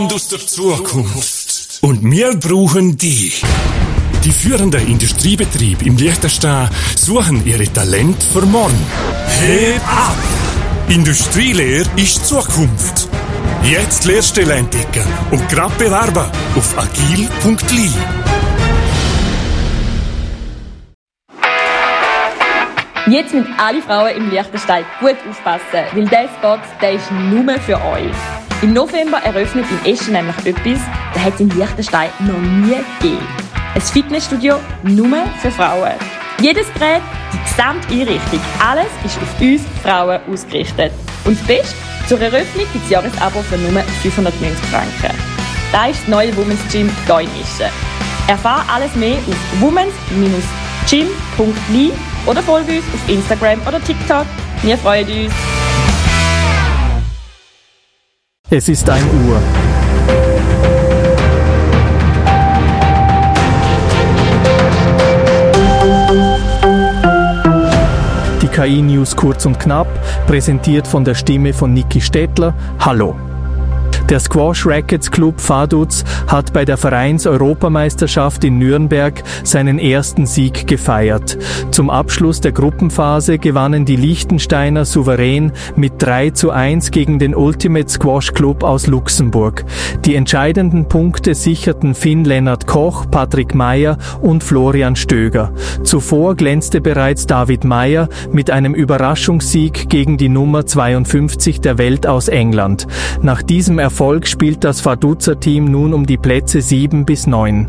aus der Zukunft. Und wir brauchen dich. Die führenden Industriebetriebe im Liechtenstein suchen ihre Talente für morgen. Heb ab! Industrielehre ist Zukunft. Jetzt Lehrstelle entdecken und grad bewerben auf agil.li. Jetzt müssen alle Frauen im Liechtenstein gut aufpassen, weil dieser Spot, der ist nur für euch. Im November eröffnet in Eschen nämlich etwas, das hat es in Liechtenstein noch nie gegeben. Ein Fitnessstudio nur für Frauen. Jedes Gerät, die gesamte Einrichtung, alles ist auf uns Frauen ausgerichtet. Und das Beste, zur Eröffnung gibt es Jahresabo für nur 590 Franken. Das ist das neue Women's Gym hier in Eschen. Erfahre alles mehr auf womens-gym.li oder folge uns auf Instagram oder TikTok. Wir freuen uns. Es ist 1 Uhr. Die KI-News kurz und knapp, präsentiert von der Stimme von Niki Stettler. Hallo. Der Squash Rackets Club Vaduz hat bei der Vereins-Europameisterschaft in Nürnberg seinen ersten Sieg gefeiert. Zum Abschluss der Gruppenphase gewannen die Liechtensteiner souverän mit 3:1 gegen den Ultimate Squash Club aus Luxemburg. Die entscheidenden Punkte sicherten Finn-Lennart Koch, Patrick Meyer und Florian Stöger. Zuvor glänzte bereits David Meyer mit einem Überraschungssieg gegen die Nummer 52 der Welt aus England. Nach diesem Erfolg spielt das Vaduzer Team nun um die Plätze 7 bis 9.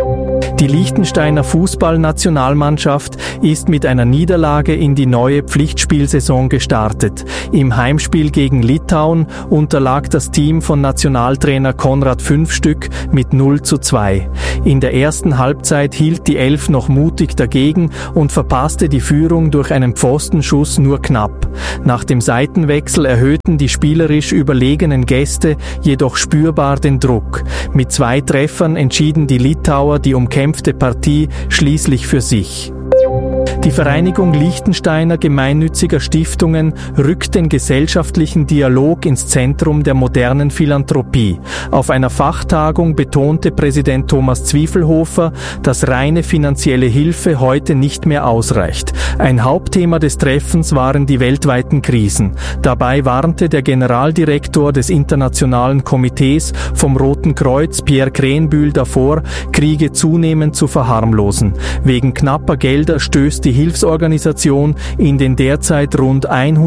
Die Liechtensteiner Fußballnationalmannschaft ist mit einer Niederlage in die neue Pflichtspielsaison gestartet. Im Heimspiel gegen Litauen unterlag das Team von Nationaltrainer Konrad Fünfstück mit 0:2. In der ersten Halbzeit hielt die Elf noch mutig dagegen und verpasste die Führung durch einen Pfostenschuss nur knapp. Nach dem Seitenwechsel erhöhten die spielerisch überlegenen Gäste jedoch spürbar den Druck. Mit 2 Treffern entschieden die Litauer die umkämpfte Partie schließlich für sich. Die Vereinigung Liechtensteiner gemeinnütziger Stiftungen rückt den gesellschaftlichen Dialog ins Zentrum der modernen Philanthropie. Auf einer Fachtagung betonte Präsident Thomas Zwiefelhofer, dass reine finanzielle Hilfe heute nicht mehr ausreicht. Ein Hauptthema des Treffens waren die weltweiten Krisen. Dabei warnte der Generaldirektor des Internationalen Komitees vom Roten Kreuz, Pierre Krenbühl, davor, Kriege zunehmend zu verharmlosen. Wegen knapper Gelder stößt die Hilfsorganisation in den derzeit rund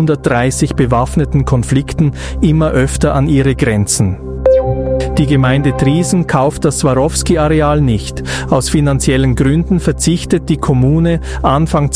130 bewaffneten Konflikten immer öfter an ihre Grenzen. Die Gemeinde Triesen kauft das Swarovski-Areal nicht. Aus finanziellen Gründen verzichtet die Kommune Anfang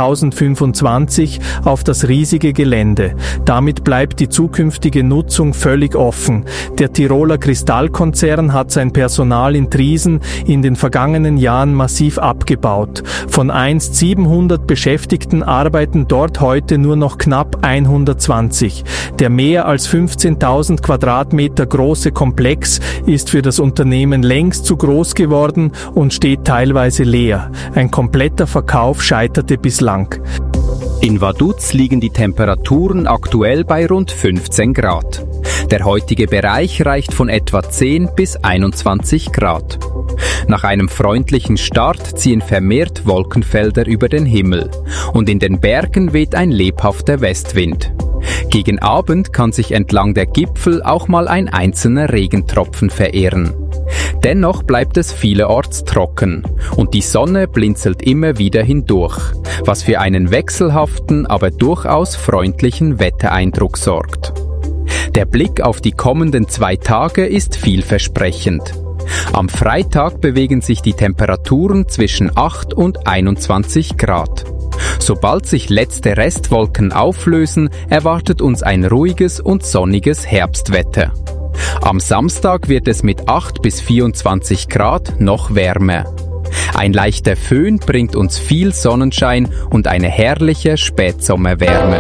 2025 auf das riesige Gelände. Damit bleibt die zukünftige Nutzung völlig offen. Der Tiroler Kristallkonzern hat sein Personal in Triesen in den vergangenen Jahren massiv abgebaut. Von einst 700 Beschäftigten arbeiten dort heute nur noch knapp 120. Der mehr als 15.000 Quadratmeter große Komplex ist für das Unternehmen längst zu groß geworden und steht teilweise leer. Ein kompletter Verkauf scheiterte bislang. In Vaduz liegen die Temperaturen aktuell bei rund 15 Grad. Der heutige Bereich reicht von etwa 10 bis 21 Grad. Nach einem freundlichen Start ziehen vermehrt Wolkenfelder über den Himmel und in den Bergen weht ein lebhafter Westwind. Gegen Abend kann sich entlang der Gipfel auch mal ein einzelner Regentropfen verehren. Dennoch bleibt es vielerorts trocken und die Sonne blinzelt immer wieder hindurch, was für einen wechselhaften, aber durchaus freundlichen Wettereindruck sorgt. Der Blick auf die kommenden 2 Tage ist vielversprechend. Am Freitag bewegen sich die Temperaturen zwischen 8 und 21 Grad. Sobald sich letzte Restwolken auflösen, erwartet uns ein ruhiges und sonniges Herbstwetter. Am Samstag wird es mit 8 bis 24 Grad noch wärmer. Ein leichter Föhn bringt uns viel Sonnenschein und eine herrliche Spätsommerwärme.